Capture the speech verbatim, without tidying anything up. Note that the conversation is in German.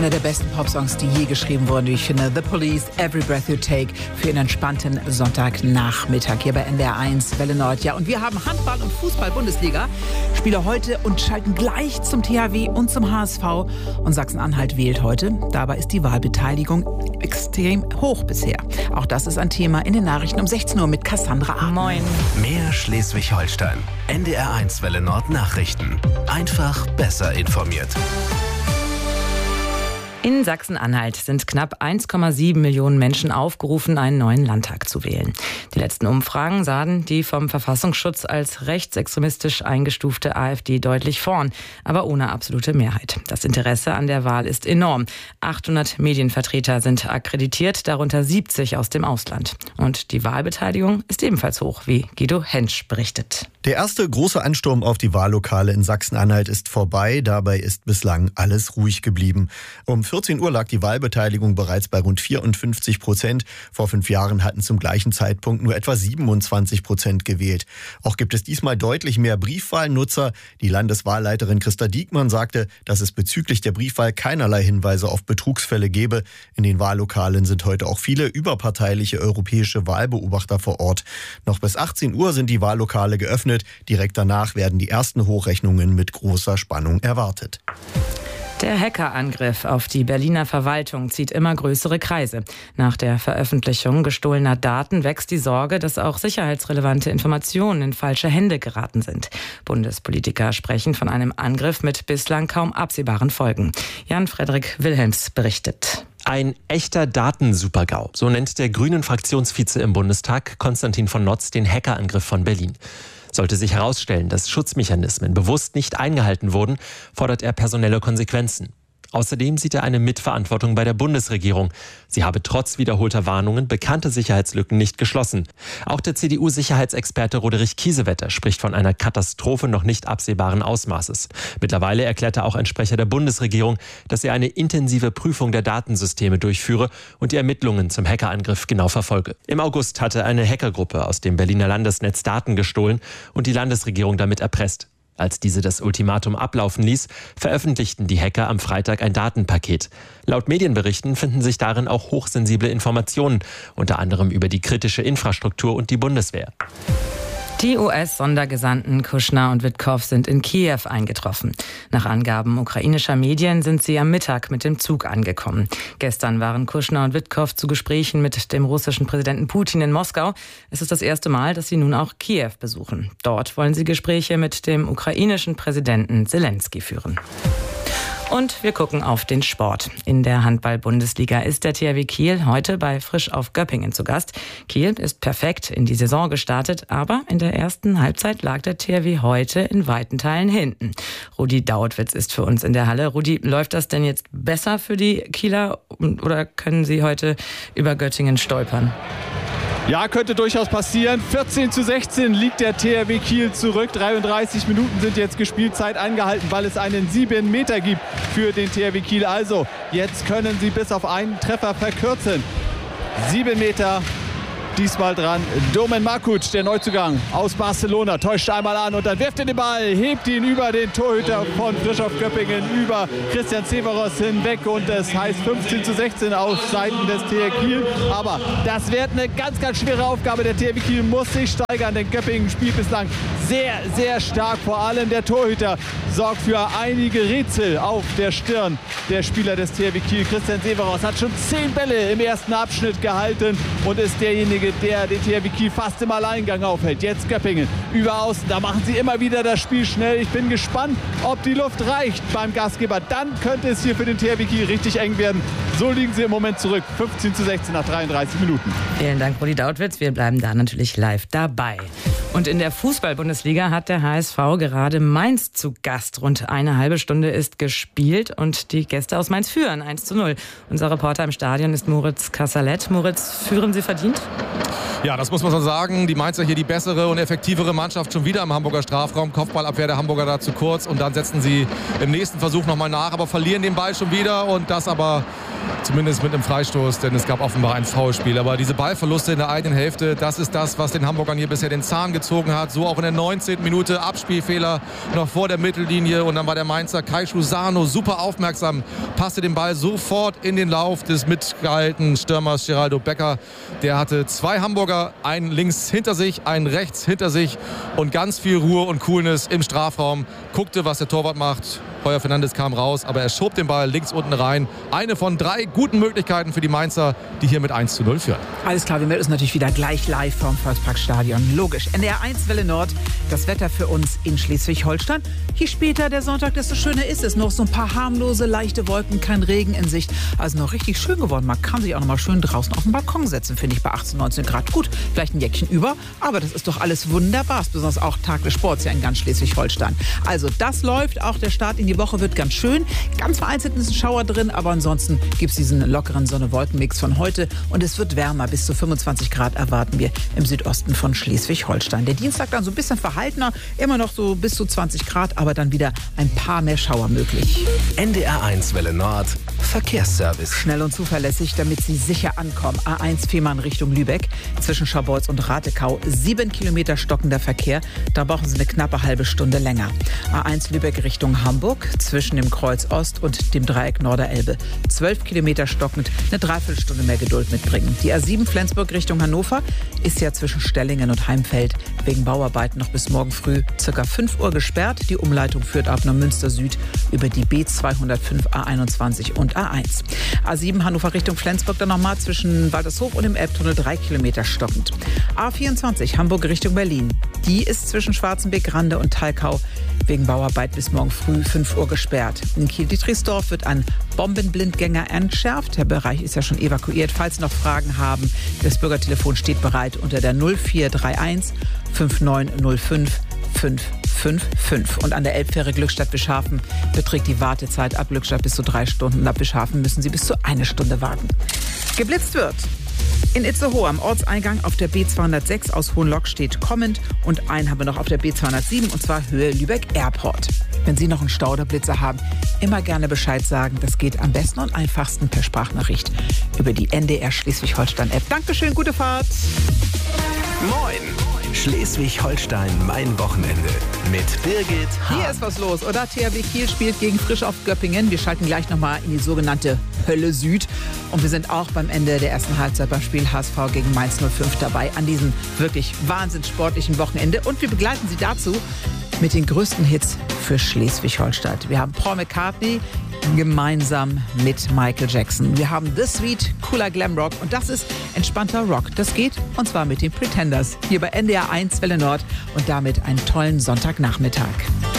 Einer der besten Popsongs, die je geschrieben wurden, wie ich finde. The Police, Every Breath You Take für einen entspannten Sonntagnachmittag hier bei N D R eins Welle Nord. Ja, und wir haben Handball- und Fußball-Bundesliga. Spiele heute und schalten gleich zum T H W und zum H S V. Und Sachsen-Anhalt wählt heute. Dabei ist die Wahlbeteiligung extrem hoch bisher. Auch das ist ein Thema in den Nachrichten um sechzehn Uhr mit Cassandra Ahn. Moin. Mehr Schleswig-Holstein. N D R eins Welle Nord Nachrichten. Einfach besser informiert. In Sachsen-Anhalt sind knapp eins Komma sieben Millionen Menschen aufgerufen, einen neuen Landtag zu wählen. Die letzten Umfragen sahen die vom Verfassungsschutz als rechtsextremistisch eingestufte AfD deutlich vorn, aber ohne absolute Mehrheit. Das Interesse an der Wahl ist enorm. achthundert Medienvertreter sind akkreditiert, darunter siebzig aus dem Ausland. Und die Wahlbeteiligung ist ebenfalls hoch, wie Guido Hensch berichtet. Der erste große Ansturm auf die Wahllokale in Sachsen-Anhalt ist vorbei. Dabei ist bislang alles ruhig geblieben. Um vierzehn Uhr lag die Wahlbeteiligung bereits bei rund vierundfünfzig Prozent. Vor fünf Jahren hatten zum gleichen Zeitpunkt nur etwa siebenundzwanzig Prozent gewählt. Auch gibt es diesmal deutlich mehr Briefwahlnutzer. Die Landeswahlleiterin Christa Diekmann sagte, dass es bezüglich der Briefwahl keinerlei Hinweise auf Betrugsfälle gebe. In den Wahllokalen sind heute auch viele überparteiliche europäische Wahlbeobachter vor Ort. Noch bis achtzehn Uhr sind die Wahllokale geöffnet. Direkt danach werden die ersten Hochrechnungen mit großer Spannung erwartet. Der Hackerangriff auf die Berliner Verwaltung zieht immer größere Kreise. Nach der Veröffentlichung gestohlener Daten wächst die Sorge, dass auch sicherheitsrelevante Informationen in falsche Hände geraten sind. Bundespolitiker sprechen von einem Angriff mit bislang kaum absehbaren Folgen. Jan-Frederik Wilhelms berichtet. Ein echter Datensupergau, so nennt der Grünen-Fraktionsvize im Bundestag Konstantin von Notz den Hackerangriff von Berlin. Sollte sich herausstellen, dass Schutzmechanismen bewusst nicht eingehalten wurden, fordert er personelle Konsequenzen. Außerdem sieht er eine Mitverantwortung bei der Bundesregierung. Sie habe trotz wiederholter Warnungen bekannte Sicherheitslücken nicht geschlossen. Auch der C D U-Sicherheitsexperte Roderich Kiesewetter spricht von einer Katastrophe noch nicht absehbaren Ausmaßes. Mittlerweile erklärte auch ein Sprecher der Bundesregierung, dass er eine intensive Prüfung der Datensysteme durchführe und die Ermittlungen zum Hackerangriff genau verfolge. Im August hatte eine Hackergruppe aus dem Berliner Landesnetz Daten gestohlen und die Landesregierung damit erpresst. Als diese das Ultimatum ablaufen ließ, veröffentlichten die Hacker am Freitag ein Datenpaket. Laut Medienberichten finden sich darin auch hochsensible Informationen, unter anderem über die kritische Infrastruktur und die Bundeswehr. Die U S-Sondergesandten Kushner und Witkow sind in Kiew eingetroffen. Nach Angaben ukrainischer Medien sind sie am Mittag mit dem Zug angekommen. Gestern waren Kushner und Witkow zu Gesprächen mit dem russischen Präsidenten Putin in Moskau. Es ist das erste Mal, dass sie nun auch Kiew besuchen. Dort wollen sie Gespräche mit dem ukrainischen Präsidenten Selenskyj führen. Und wir gucken auf den Sport. In der Handball-Bundesliga ist der T H W Kiel heute bei Frisch auf Göppingen zu Gast. Kiel ist perfekt in die Saison gestartet, aber in der ersten Halbzeit lag der T H W heute in weiten Teilen hinten. Rudi Daudwitz ist für uns in der Halle. Rudi, läuft das denn jetzt besser für die Kieler oder können sie heute über Göttingen stolpern? Ja, könnte durchaus passieren. vierzehn zu sechzehn liegt der T H W Kiel zurück. dreiunddreißig Minuten sind jetzt Gespielzeit angehalten, weil es einen sieben Meter gibt für den T H W Kiel. Also, jetzt können sie bis auf einen Treffer verkürzen. sieben Meter. Diesmal dran Domen Markuc, der Neuzugang aus Barcelona, täuscht einmal an und dann wirft er den Ball, hebt ihn über den Torhüter von Frisch auf Göppingen, über Christian Severos hinweg und es heißt fünfzehn zu sechzehn auf Seiten des T H W Kiel. Aber das wird eine ganz, ganz schwere Aufgabe. Der T H W Kiel muss sich steigern, denn Göppingen spielt bislang sehr, sehr stark. Vor allem der Torhüter sorgt für einige Rätsel auf der Stirn der Spieler des T H W Kiel. Christian Severos hat schon zehn Bälle im ersten Abschnitt gehalten und ist derjenige, der den T H W Kiel fast im Alleingang aufhält. Jetzt Göppingen über außen, da machen sie immer wieder das Spiel schnell. Ich bin gespannt, ob die Luft reicht beim Gastgeber. Dann könnte es hier für den T H W Kiel richtig eng werden. So liegen sie im Moment zurück. fünfzehn zu sechzehn nach dreiunddreißig Minuten. Vielen Dank, Rudi Daudwitz. Wir bleiben da natürlich live dabei. Und in der Fußball-Bundesliga hat der H S V gerade Mainz zu Gast. Rund eine halbe Stunde ist gespielt und die Gäste aus Mainz führen eins zu null. Unser Reporter im Stadion ist Moritz Kassalet. Moritz, führen Sie verdient? Ja, das muss man so sagen. Die Mainzer hier die bessere und effektivere Mannschaft schon wieder im Hamburger Strafraum. Kopfballabwehr der Hamburger da zu kurz und dann setzen sie im nächsten Versuch nochmal nach, aber verlieren den Ball schon wieder und das aber Zumindest mit einem Freistoß, denn es gab offenbar ein Foulspiel. Aber diese Ballverluste in der eigenen Hälfte, das ist das, was den Hamburgern hier bisher den Zahn gezogen hat. So auch in der neunzehnten Minute, Abspielfehler noch vor der Mittellinie. Und dann war der Mainzer Kai Schusano super aufmerksam, passte den Ball sofort in den Lauf des mitgehaltenen Stürmers Geraldo Becker. Der hatte zwei Hamburger, einen links hinter sich, einen rechts hinter sich und ganz viel Ruhe und Coolness im Strafraum. Guckte, was der Torwart macht. Heuer Fernandes kam raus, aber er schob den Ball links unten rein. Eine von drei guten Möglichkeiten für die Mainzer, die hier mit eins zu null führen. Alles klar, wir melden uns natürlich wieder gleich live vom Volksparkstadion. Logisch. N D R eins Welle Nord, das Wetter für uns in Schleswig-Holstein. Je später der Sonntag, desto schöner ist es. Noch so ein paar harmlose, leichte Wolken, kein Regen in Sicht. Also noch richtig schön geworden. Man kann sich auch noch mal schön draußen auf den Balkon setzen, finde ich, bei achtzehn, neunzehn Grad. Gut, vielleicht ein Jäckchen über, aber das ist doch alles wunderbar. Besonders auch Tag des Sports ja in ganz Schleswig-Holstein. Also das läuft, auch der Start in die Woche wird ganz schön. Ganz vereinzelt ist ein Schauer drin, aber ansonsten gibt es diesen lockeren Sonne-Wolken-Mix von heute und es wird wärmer. Bis zu fünfundzwanzig Grad erwarten wir im Südosten von Schleswig-Holstein. Der Dienstag dann so ein bisschen verhaltener, immer noch so bis zu zwanzig Grad, aber dann wieder ein paar mehr Schauer möglich. N D R eins Welle Nord, Verkehrsservice. Schnell und zuverlässig, damit Sie sicher ankommen. A eins Fehmarn Richtung Lübeck, zwischen Scharbeutz und Ratekau. Sieben Kilometer stockender Verkehr, da brauchen Sie eine knappe halbe Stunde länger. A eins Lübeck Richtung Hamburg, zwischen dem Kreuz Ost und dem Dreieck Norderelbe. Zwölf Kilometer stockend, eine Dreiviertelstunde mehr Geduld mitbringen. Die A sieben Flensburg Richtung Hannover ist ja zwischen Stellingen und Heimfeld wegen Bauarbeiten noch bis morgen früh circa fünf Uhr gesperrt. Die Umleitung führt ab Neumünster Süd über die B zweihundertfünf, A einundzwanzig und A eins. A sieben Hannover Richtung Flensburg dann nochmal zwischen Waltershof und dem Elbtunnel drei Kilometer stockend. A vierundzwanzig Hamburg Richtung Berlin. Die ist zwischen Schwarzenbeck-Rande und Thalkau wegen Bauarbeit bis morgen früh fünf Uhr gesperrt. In Kiel-Dietrichsdorf wird ein Bombenblindgänger entschärft. Der Bereich ist ja schon evakuiert. Falls Sie noch Fragen haben, das Bürgertelefon steht bereit unter der null vier drei eins fünf neun null fünf fünf fünf fünf. Und an der Elbfähre Glückstadt-Bischhafen beträgt die Wartezeit ab Glückstadt bis zu drei Stunden. Ab Bischhafen müssen Sie bis zu eine Stunde warten. Geblitzt wird. In Itzehoe am Ortseingang auf der B zweihundertsechs aus Hohenlock steht kommend und einen haben wir noch auf der B zweihundertsieben und zwar Höhe Lübeck Airport. Wenn Sie noch einen Stau oder Blitzer haben, immer gerne Bescheid sagen. Das geht am besten und einfachsten per Sprachnachricht über die N D R Schleswig-Holstein-App. Dankeschön, gute Fahrt. Moin! Schleswig-Holstein, mein Wochenende mit Birgit Hahn. Hier ist was los, oder? T H W Kiel spielt gegen Frisch auf Göppingen. Wir schalten gleich nochmal in die sogenannte Hölle Süd. Und wir sind auch beim Ende der ersten Halbzeit beim Spiel H S V gegen Mainz null fünf dabei an diesem wirklich wahnsinnig sportlichen Wochenende. Und wir begleiten Sie dazu mit den größten Hits für Schleswig-Holstein. Wir haben Paul McCartney gemeinsam mit Michael Jackson. Wir haben The Sweet, cooler Glamrock und das ist entspannter Rock. Das geht und zwar mit den Pretenders hier bei N D R eins Welle Nord und damit einen tollen Sonntagnachmittag.